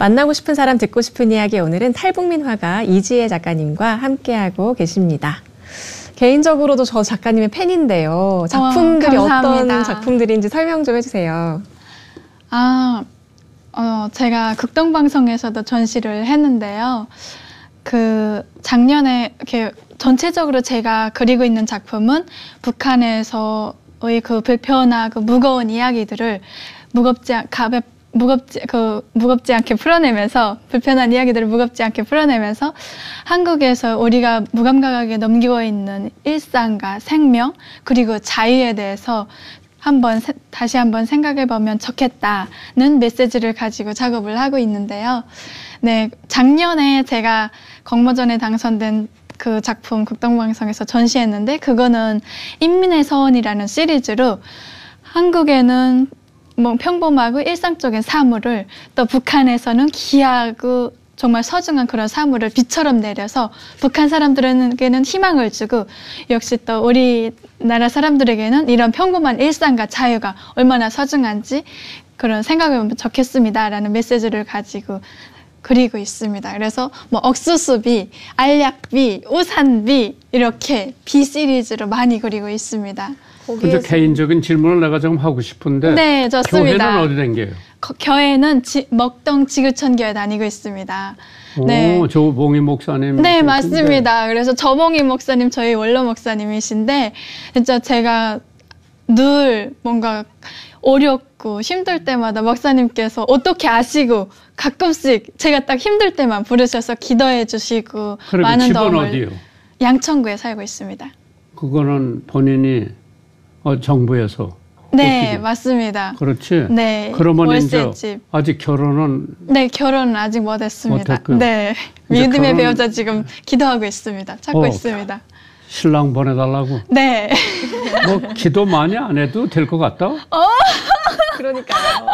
만나고 싶은 사람 듣고 싶은 이야기 오늘은 탈북민 화가 이지혜 작가님과 함께하고 계십니다. 개인적으로도 저 작가님의 팬인데요. 작품들이 어떤 작품들인지 설명 좀 해주세요. 제가 극동방송에서도 전시를 했는데요. 작년에 이렇게 전체적으로 제가 그리고 있는 작품은 북한에서의 불편하고 무거운 이야기들을 무겁지 않게 풀어내면서, 불편한 이야기들을 무겁지 않게 풀어내면서 한국에서 우리가 무감각하게 넘기고 있는 일상과 생명 그리고 자유에 대해서 다시 한번 생각해보면 좋겠다는 메시지를 가지고 작업을 하고 있는데요. 네, 작년에 제가 공모전에 당선된 그 작품 극동방송에서 전시했는데, 그거는 인민의 서원이라는 시리즈로 한국에는 평범하고 일상적인 사물을, 또 북한에서는 귀하고 정말 소중한 그런 사물을 비처럼 내려서 북한 사람들에게는 희망을 주고, 역시 또 우리나라 사람들에게는 이런 평범한 일상과 자유가 얼마나 소중한지 그런 생각해보면 좋겠습니다라는 메시지를 가지고 그리고 있습니다. 그래서 옥수수비, 알약비, 우산비 이렇게 비 시리즈로 많이 그리고 있습니다. 근데 개인적인 질문을 내가 좀 하고 싶은데. 네, 좋습니다. 교회는 어디 다녀요? 교회는 먹동 지구촌 교회 다니고 있습니다. 네. 조봉희 목사님. 네, 맞습니다. 그래서 조봉희 목사님 저희 원로 목사님이신데, 진짜 제가 늘 뭔가 어렵고 힘들 때마다 목사님께서 어떻게 아시고 가끔씩 제가 딱 힘들 때만 부르셔서 기도해 주시고 많은 도움을. 어디요? 양천구에 살고 있습니다. 그거는 본인이 정부에서. 네, 맞습니다. 그렇지. 네. 그러면 이제 아직 결혼은. 네, 결혼은 아직 못했습니다. 네, 믿음의 배우자 지금 기도하고 있습니다. 찾고 있습니다. 신랑 보내달라고. 네. 기도 많이 안 해도 될 것 같다. 그러니까요.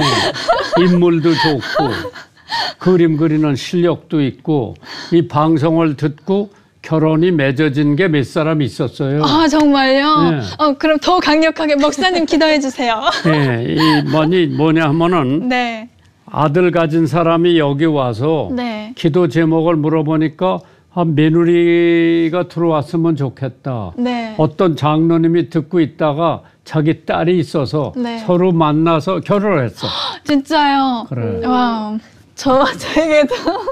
인물도 좋고 그림 그리는 실력도 있고, 이 방송을 듣고 결혼이 맺어진 게 몇 사람 있었어요. 아, 정말요? 네. 그럼 더 강력하게 목사님 기도해 주세요. 네, 뭐냐 하면은. 네. 아들 가진 사람이 여기 와서. 네. 기도 제목을 물어보니까 며느리가 들어왔으면 좋겠다. 네. 어떤 장로님이 듣고 있다가 자기 딸이 있어서. 네. 서로 만나서 결혼을 했어. 진짜요? 그래. 와, 저에게도.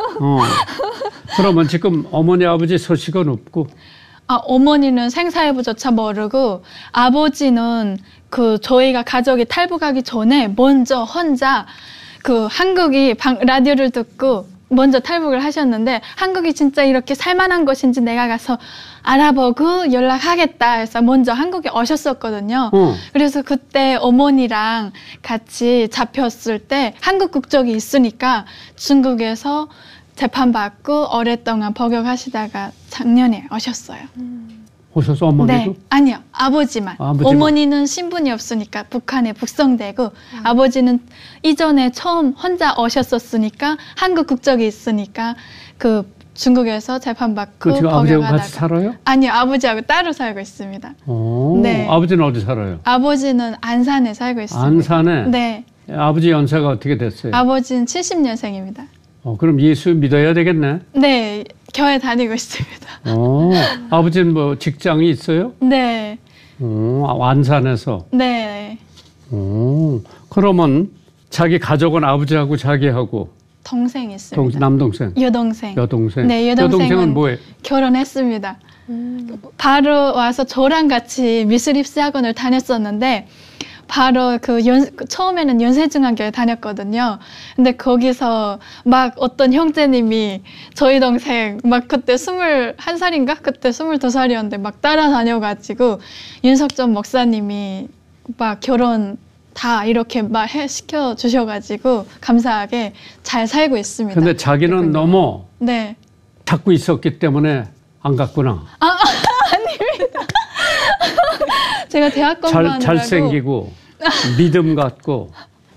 그러면 지금 어머니 아버지 소식은 없고? 어머니는 생사여부조차 모르고, 아버지는 저희가 가족이 탈북하기 전에 먼저 혼자 한국이 라디오를 듣고 먼저 탈북을 하셨는데, 한국이 진짜 이렇게 살만한 곳인지 내가 가서 알아보고 연락하겠다 해서 먼저 한국에 오셨었거든요. 그래서 그때 어머니랑 같이 잡혔을 때 한국 국적이 있으니까 중국에서 재판받고 오랫동안 복역하시다가 작년에 오셨어요. 오셔서 어머니도? 네, 아니요. 아버지만. 어머니는 신분이 없으니까 북한에 북송되고, 아버지는 이전에 처음 혼자 오셨었으니까 한국 국적이 있으니까 중국에서 재판받고 지금 아버지하고 같이 살아요? 아니요. 아버지하고 따로 살고 있습니다. 네. 아버지는 어디 살아요? 아버지는 안산에 살고 있습니다. 안산에? 네. 아버지 연세가 어떻게 됐어요? 아버지는 70년생입니다. 그럼 예수 믿어야 되겠네? 네. 교회 다니고 있습니다. 아버지는 직장이 있어요? 네. 안산에서? 네. 그러면 자기 가족은 아버지하고 자기하고? 동생이 있습니다. 남동생? 여동생. 네, 여동생은 뭐해? 결혼했습니다. 바로 와서 저랑 같이 미술 입시 학원을 다녔었는데, 바로 처음에는 연세중앙교회 다녔거든요. 근데 거기서 막 어떤 형제님이 저희 동생 그때 21살인가? 그때 22살이었는데 막 따라다녀가지고 윤석전 목사님이 결혼 다 이렇게 시켜주셔가지고 감사하게 잘 살고 있습니다. 근데 자기는 너무. 네. 찾고 있었기 때문에 안 갔구나. 아닙니다. 제가 대학 공부하느라고. 잘생기고 믿음 갖고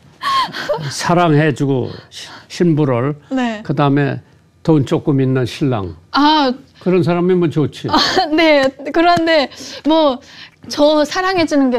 사랑해주고 신부를. 네. 그다음에 돈 조금 있는 신랑. 그런 사람이면 좋지. 네. 그런데 저 사랑해주는 게